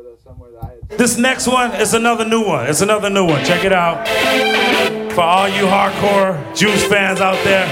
This next one is another new one. It's another new one. Check it out. For all you hardcore Juice fans out there.